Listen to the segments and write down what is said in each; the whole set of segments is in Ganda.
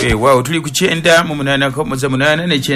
Wow, tuli ku 9.8 ne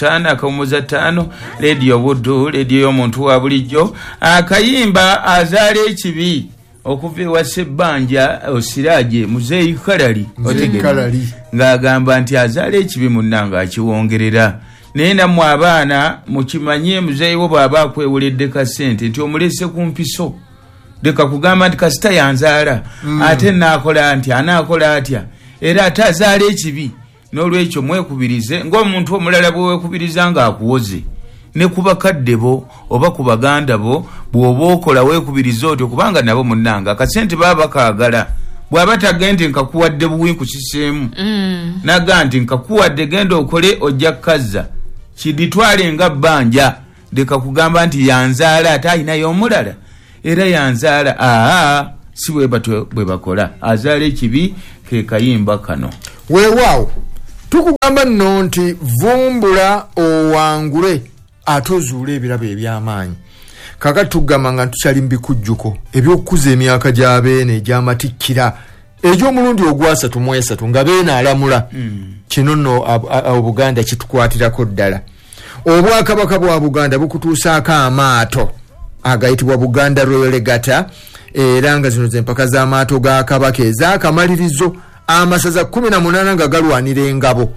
9.5 radio Buddu, radio y'omuntu wa bulijjo. Akayimba azaala ekibi okuva wa Sebbanja Osiraje Muzeeyi Kalali Kalali ng'agamba nti azaala ekibi munnanga akiwongerera. Nenda mu abaana mukimanye Muzeeyi wo bw'aba akwewuledde ka ssente nti omulese ku mpiso. Deka kugamba nti kasita yanzaala ate naakola nti anaakola atya era atazaala ekibi. N'olwekyo mwekubirize ng'omuntu omulala bwe weekubiriza ng'akuwoze ne ku bakadde bo oba ku baganda bo bw'oba okola weekubiriza otyo kubanga nabo munnanga akasente baba kaagala. Bw'aba tagende nkakuwadde buwi kukiseemu naga nti nkakuwadde genda okole ojja kukazza kiditwale nga bbanja. Deka kugamba nti yanzaala ate ayinayo omulala era yanzaala si bwe bakola azaala ekibi ke kayimba kano. Weewaawo tukugamba nno nti vumbula owangule atozuula ebirabo eby'amaanyi. Kakati tugamba nga tukyali mu bikujjuko eby'okukuza emyaka gya Beene egy'amatikkira egy'omulundi ogwasatu mu esatu nga Beene alamula. Kino nno Obuganda kitukwatirako ddala. Obwakabaka bwa Buganda bukutuusaako amaato agayitibwa Buganda Royal Regatta era nga zino z'empaka z'amaato ga Kabaka ez'akamalirizo amasaza 18 nga galwanira engabo.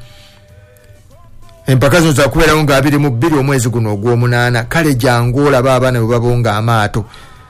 Empaka zino zakubeerawo nga 22 omwezi guno ogw'omunaana. Kale jangu olaba abaana bwe babonga amaato.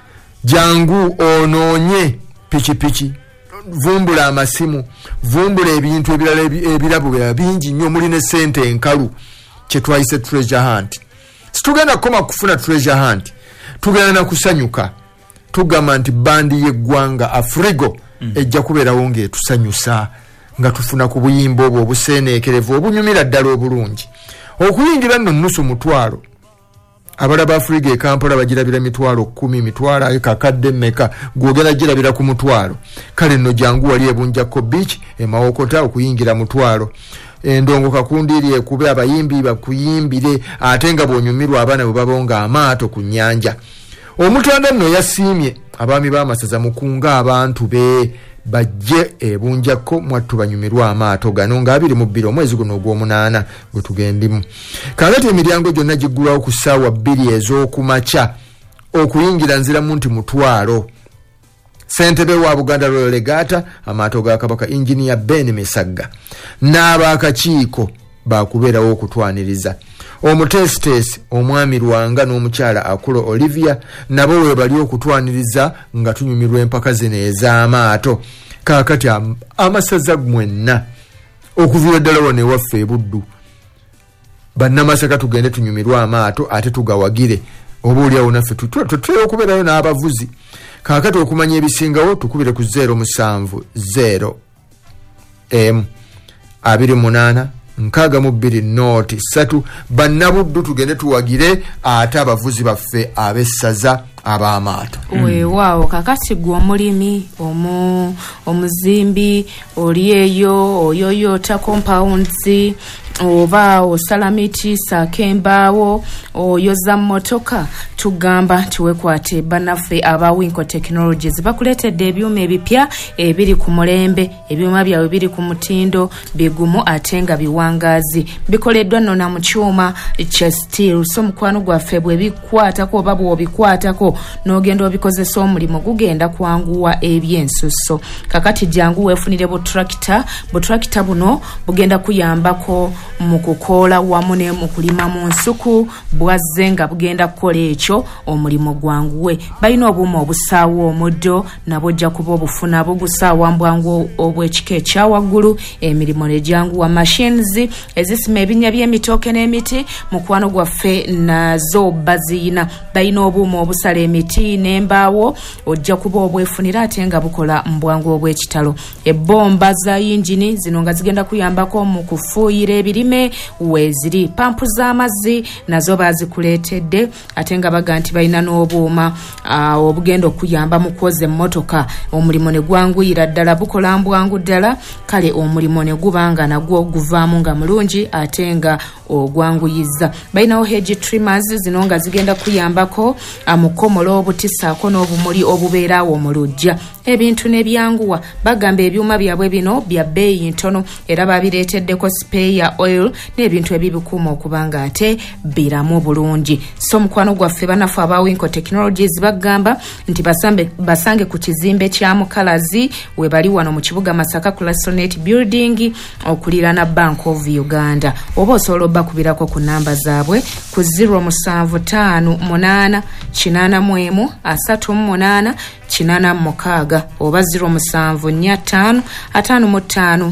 Jangu onoonye pikipiki, vumbula amasimu, vumbula ebintu ebirala ebirabo bya bingi nnyo omuli ne ssente enkalu kye twayise treasure hunt. Situgenda kukoma kufuna treasure hunt, tugenda na kusanyuka. Tugamba nti bandi y'eggwanga Afrigo ejja kubeerawo ng'etusanyusa nga tufuna ku buyimba obwo obuseeneekerevu obunyumira ddala obulungi. Okuyingira nno nusu mutwalo. Abalaba Afriga e Kampala bagirabira mitwalo 10, mitwalo kakadde mmeka gwogera girabira ku mutwalo. Kale nno jangu wali Ebunjako Beach Mawokota okuyingira mutwalo. Endongo Kakundi ekube abayimbi bakuyimbire ate nga bwonyumirwa abaana bwe babonga amaato ku nnyanja. Omutanda nno yasiimye abaami b'amasaza mukunga abantu be bajje Ebunjako mwattu banyumirwa amaato gano nga 22 omwezi guno ogw'omunaana gwe tugendimu. Kakati emiryango gyonna giggulawo ku ssaawa 2 ez'okumakya okuyingira nziramu nti mutwalo. Ssentebe wa Buganda Royal Regatta amaato ga Kabaka Engineer Ben Misagga n'abakakiiko bakubeerawo okutwaniriza. Omutesitesi omwami Lwanga n'omukyala Akulo Olivia nabo we bali okutwaniriza nga tunyumirwa empaka zino ez'amaato. Kaakati amasaza mwenna okuviira ddala wano ewaffe e Buddu bannamasaka tugende tunyumirwa amaato ate tugawagire oba oliawo naffe tutera okubeerayo n'abavuzi. Kaakati okumanya ebisingawo tukubire ku 070 28 623 bannabuddu tugende tuwagire ate abavuzi baffe abessaza ab'amaato. Weewaawo kakati gwe omulimi omuzimbi oli eyo oyoyota compounds oba osala miti sakembaawo oyoza motoka tugamba tiwekwate banaffe aba Winco Technologies bakuletedde ebyuma ebipya ebiri ku mulembe. Ebyuma byawe biri ku mutindo bigumu ate nga biwangazi bikoleddwa nona mu kyuma kya steel. So mukwano gwaffe bwe bikwatako oba bw'obikwatako n'ogenda obikozesa omulimu gugenda kwanguwa ebyensusso. Kakati jangu weefunire bu tractor buno bugenda kuyambako mu kukola wamu ne mu kulima mu nsuku bwazze nga bugenda kukola ekyo omulimu gwanguwe. Balina obuuma obusaawa omuddo nabwo ojja kuba obufuna bugusaawa mbwangu obw'ekika ekyawaggulu. Emirimu ne janguwa machines ezisima ebinnya by'emitooke n'emiti mukwano gwaffe nazo baziyina. Balina obuuma obusala emiti n'embaawo ojja kuba obwefunira ate nga bukola mbwangu obw'ekitalo. Ebbomba za yingini zino nga zigenda kuyambako mu kufuuyira ebirime weeziri. Pampu z'amazzi nazo bazikuleetedde ate nga baga nti balina n'obuuma obugenda okuyamba mu kwoza emmotoka. Omulimu ne gwanguyira ddala bukola mbwangu ddala. Kale omulimu ne gubanga nagwo guvaamu nga mulungi ate nga ogwanguyiza. Balinawo hedge trimmers zino nga zigenda kuyambako mukomolo obutisaako n'obumuli obubeeraawo mu luggya. Ebintu n'ebyanguwa bagamba ebyuma byabwe bino bya bbeeyi ntono era babireeteddeko spare oil n'ebintu ebibikuuma okuba nga ate biramu bulungi. So mukwano gwaffe banafu aba Winco Technologies bagamba nti basange ku kizimbe kya Mukalazi we bali wano mu kibuga Masaka Classonate Building okulirana Bank of Uganda. Oba osobola obbakubirako ku namba zaabwe ku 075 881 38 oba 075 55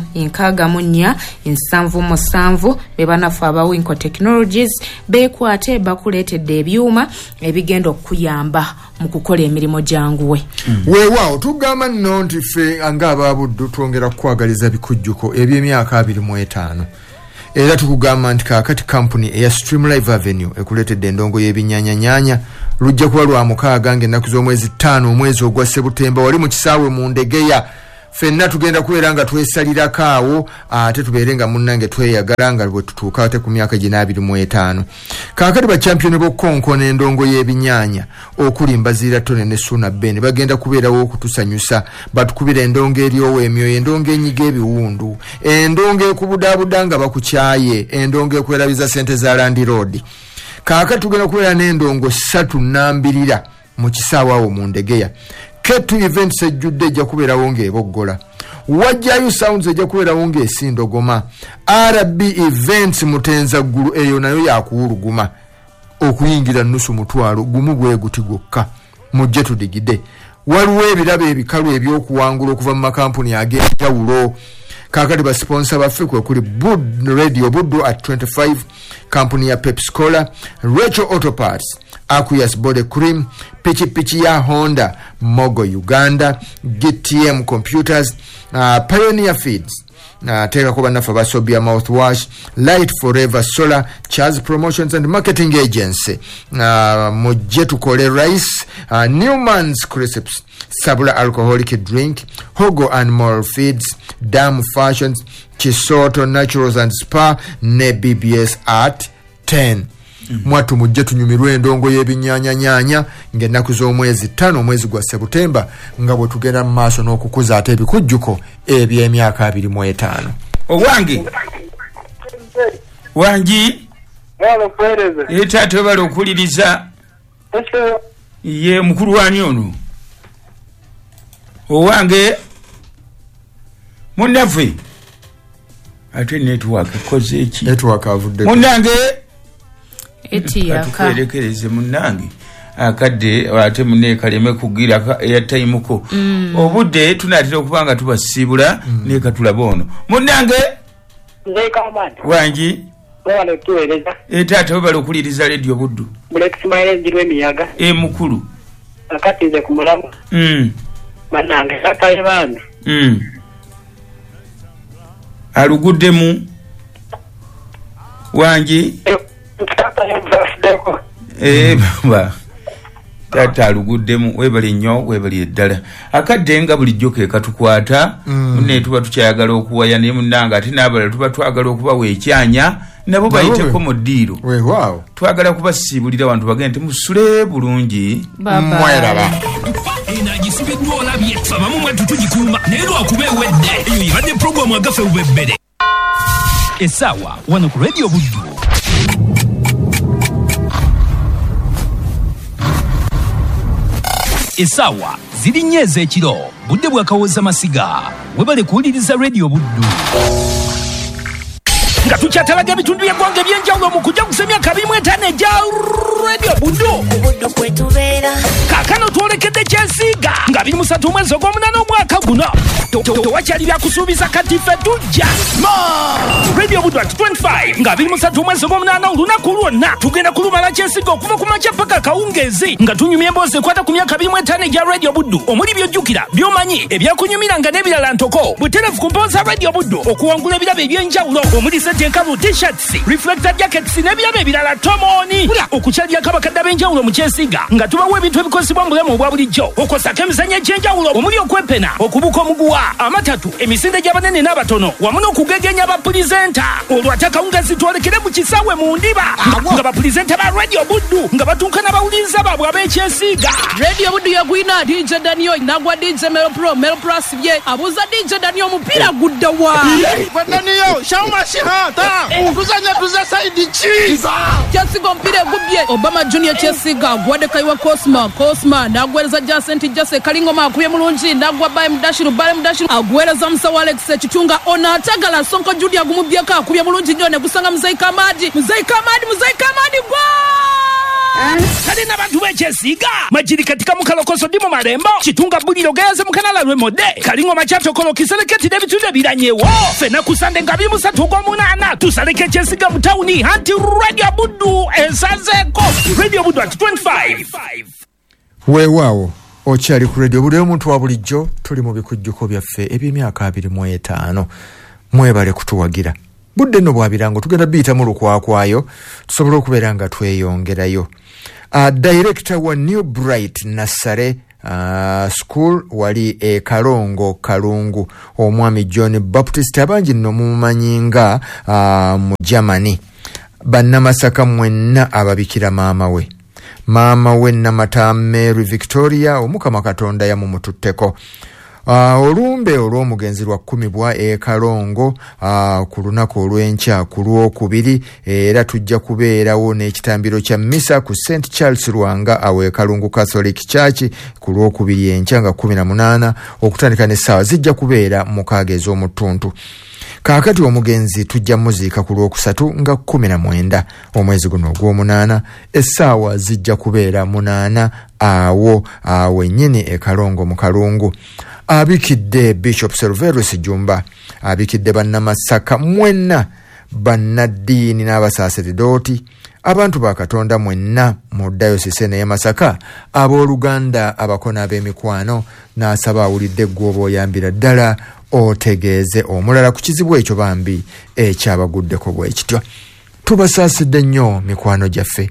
64 bebanafu aba Winco Technologies bekwate bakuleetedde ebyuma ebigenda okuyamba mu kukola emirimu gyanguwe. Weewaawo tugamba nno nti ffe nga ababuddu twongera kukwagaliza bikujjuko eby'emyaka 25 era tukugamba nti kaakati kampuni eya Streamlive Avenue ekuleetedde endongo y'ebinyanyanyanya lujja kuba lwa 6 ng'ennaku z'omwezi 5 omwezi ogwa Septemba wali mu kisaawe mu Ndegeya. Ffenna tugenda kubeera nga twesalirako awo ate tubeere nga munnange tweyagala nga bwe tutuuka ate ku myaka gina 25. Kaakati bachampioni b'okkonkona endongo y'ebinyanya okuli Mbaziira Tone ne Suna Ben bagenda kubeerawo okutusanyusa batukubira endongo eryowo emyoyo endongo enyiga ebiwundu endongo ekubudaabuda nga bakukyaye endongo ekwerabiza ssente za Land Road. Kaakati tugenda kubeera n'endongo 3 nnambirira mu kisaawe awo mu Ndegeya. Ketu events ejjudde ejja kubeerawo ng'eboggola. Wajjayo sounds ejja kubeerawo ng'esindogoma. RB events mutenza ggulu eyo nayo yakuwuluguma okuyingira nusu mutwalo gumu bwe guti gwokka. Mujje tudigide. Waliwo ebirabo ebikalu ebyokuwangula okuva mu makampuni ag'enjawulo. Kaakati ba sponsor baffe kwe kuli Bud Radio Buddu at 25, kampuni ya Pepsi Cola, Rachel Auto Parts, Aquas Body Cream, Pichi ya Honda, Mogo Uganda, GTM Computers, Pioneer Feeds, teka kuba nafa basobia mouthwash, Light Forever Solar, Charles Promotions and Marketing Agency, mujje tukole rice, Newman's Crisps, Sabula Alcoholic Drink, Hogo Animal Feeds, Dam Fashions, Chisoto Naturals and Spa, ne BBS at 10. Mwatu mujje tunyumirwe endongo y'ebinyanyanyanya ng'ennaku z'omwezi 5 omwezi gwa Septemba nga bwe tugenda mu maaso n'okukuza ate ebikujjuko eby'emyaka 25. Owange wangi etaate bali okuliriza ye mukulu wani ono owange munnaffe ate network ekoze eki network avudde munnange etiyaka tukerekereze munnange akadde ate munne kaleme kugira airtime ko obudde tunatira okubanga tubasibula ne katulaba ono munnange ndekamani wangi wale tueleza etaate bali okuliriza radio Buddu Black Smile jirwe miyaga mukulu akatize ku mulamu manange kataye bantu aluguddemu wangi baba tata aluguddemu webali nnyo webali eddala akadde nga bulijjo ke katukwata munne tuba tukyayagala okuwaya naye munnanga ate n'abalala tuba twagala okubawa ekyanya nabo bayiteko mu ddiiro twagala kubasiibulira wantu bagende musule bulungi mweraba inagisibiddwa olabye abamu mwettu tugikuuma naye lwakuba ewedde eyo ibadde puroguramu agafe bubebbere essaawa wano ku radio Buddu. Essaawa ziri nnyo ez'ekiro budde bwakawooza masiga webale kuwuliriza radio Buddu nga tukyatalaga ebitundu by'eggwanga eby'enjawulo mu kujja kusemya 25 ejja radio Buddu kwetubeera kaakano twolekedde kyensiiga nga 23 omwezi ogw'omunaana omwaka guno tewakyali byakusuubiza kati ffe tujja radio Buddu at 25 nga 23 omwezi ogw'omunaana olunaku lwonna tugenda kulumala kyensiiga okuva ku makya paka kawungeezi nga tunyumya emboozi ekwata ku myaka 25 ejja radio Buddu omuli by'ojjukira by'omanyi ebyakunyumiranga n'ebirala ntoko butereevu ku mpoza radio Buddu okuwangula ebirabo eby'enjawulo omuli bateeka mu t-shirts, reflector jackets n'ebirabo ebirala tomoni. Okukyalya kabakadde ab'enjawulo mu kyesiga nga tubawa ebintu ebikozesebwa mu bulamu obwa bulijjo. Okosako emizannyo egy'enjawulo omuli okwepena, okubuka omuguwa, amatatu, emisinde gy'abanene n'abatono wamu n'okugegenya abapulizenta. Olwo ate akawunga zitwolekere mu kisaawe mu ndiba nga bapulizenta ba Radio Buddu nga batuukana bawuliriza baabwe ab'ekyesiga. Radio Buddu yagwina DJ Daniel nagwa DJ Melo Plus bye abuza DJ Daniel omupiira gudda wa. Daniel shama shihata ukuzanya tuza side cheese. Kyesiga omupiira gubye Obama Junior Kyesiga gwade kaiwa Cosma nagwereza Jacent Jase Kalingoma akuye mulungi nagwa Baye Mudashiru agwereza Musawa Alex Kitunga ona atagala Sonko Judy agumubyeka akuye mulungi nyone gusanga Muzaika Madi gwa. Kale n'abantu b'ekyesiga majiri katika mukalokoso dimo marembo Kitunga buliro geze mukanala lwemode Kalingoma kyatokolo kiseleketi n'ebitundu ebiranyewo fena kusande nga 3:8 tusaleke ekyesiga mu tawuni anti Radio Buddu esazeeko Radio Buddu at 25. Weewaawo okyali ku Radio Buddu omuntu wa bulijjo tuli mu bikujjuko byaffe eby'emyaka 25 mwebale kutuwagira budde no bwabirango tugenda biyita mu lukwakwayo tusobola okubeera nga tweyongerayo. Director wa New Bright Nursery School wali Kalungu omwami John Baptist abangi nno mumanyi nga mu Germany. Bannamasaka mwenna ababikira maama we Namata Mary Victoria omukama Katonda yamumututteko. Olumbe olw'omugenzi lwa 10 bwa Kalongo ku lunaku olw'enkya ku Lwokubiri era tujja kubeerawo n'ekitambiro kya Misa ku St Charles Lwanga awe Kalungu Catholic Church ku Lwokubiri enkya nga 18 okutandika n'essaawa zijja kubeera mu 6 ez'omutuntu. Kaakati omugenzi tujja muziika ku Lwokusatu nga 19 omwezi guno ogw'omunaana essaawa zijja kubeera 8 awo nnyini Kalongo mu Kalungu. Abikidde Bishop Silverus Jumba, abikidde bannamasaka mwenna, bannaddiini n'abasaseridoti, abantu ba Katonda mwenna mu dayosisi y'e Masaka, abooluganda abakona ab'emikwano n'asaba awulidde ggw'oba oyambira ddala otegeeze omulala ku kizibu ekyo bambi ekyabaguddeko bwe kityo. Tubasaasidde nnyo mikwano gyaffe.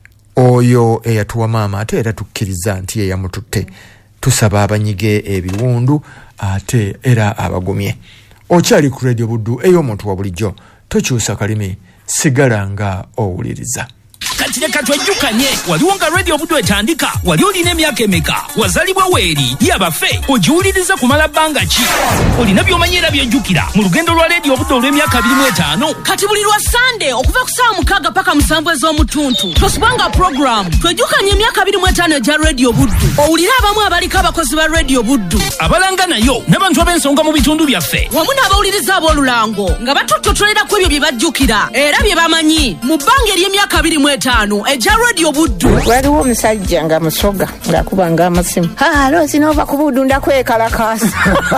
Oyo eyatuwa maama ate era tukkiriza nti ye yamututte. Tusaba abanyige ebiwundu ate era abagumye. Okyali ku Radio Buddu ey'omuntu wa bulijjo tokyusa kalimi sigala nga owuliriza. Kati leka twejjukanye waliwo nga Radio Buddu etandika wali olina emyaka emeka wazalibwa weeri yabafe ogiwuliriza kumala bbanga ki olina by'omanyira byejjukira mu lugendo lwa Radio Buddu olw'emyaka 25 kati buli lwa Sunday okuva ku ssaawa 6 paka 7 ez'omutuntu tosubanga program twejjukanye emyaka 25 egya Radio Buddu owulira abamu abaliko abakozi ba Radio Buddu abalanga nayo n'abantu ab'ensonga mu bitundu byaffe wamu n'abawuliriza ab'olulango nga batuttotolera ku ebyo bye bajjukira era bye bamanyi mu bbanga ery'emyaka 25 eja Radio Buddu. Waliwo omusajja nga musoga ng'akuba ng'amasimu. Loozi n'ova ku Buddu ndakwekalakaasa.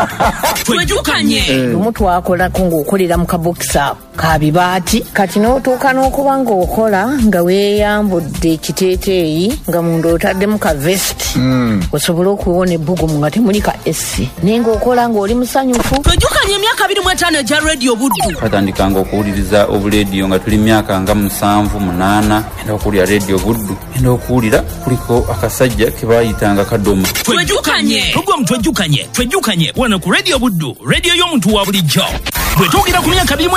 Twejjukanye. Omuntu akolako ng'okolera mu kabokisa ka bibaati kati n'otuuka n'okuba ng'okola nga weeyambudde ekiteeteeyi nga munda otaddemu ka vest osobole okuwona ebbugumu nga temuli ka esi naye ng'okola ng'oli musanyufu. Twejjukanye emyaka 25 egya Radio Buddu. Twatandikanga okuwuliriza obulediyo nga tuli myaka nga 7-8 enda okuwulira Radio Buddu enda okuwulira kuliko akasajja ke baayitanga Kadoma. Twejjukanye twejjukanye wano ku Radio Buddu radio y'omuntu wa bulijjo bwe twogera ku myaka